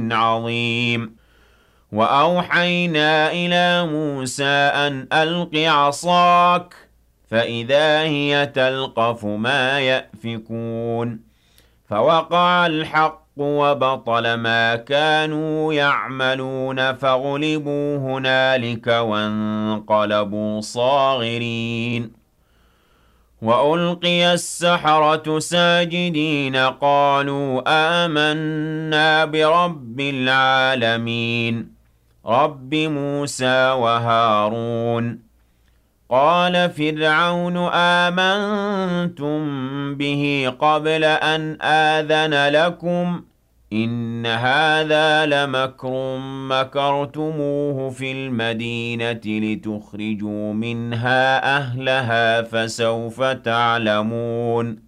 عظيم وأوحينا إلى موسى أن ألق عصاك فإذا هي تلقف ما يأفكون فوقع الحق وبطل ما كانوا يعملون فغلبوا هنالك وانقلبوا صاغرين وألقي السحرة ساجدين قالوا آمنا برب العالمين رب موسى وهارون قال فرعون آمنتم به قبل أن آذن لكم إن هذا لمكر مكرتموه في المدينة لتخرجوا منها أهلها فسوف تعلمون